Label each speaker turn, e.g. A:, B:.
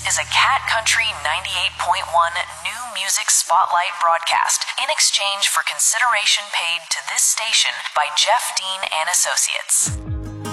A: is a Cat Country 98.1 new music spotlight broadcast in exchange for consideration paid to this station by Jeff Dean and Associates.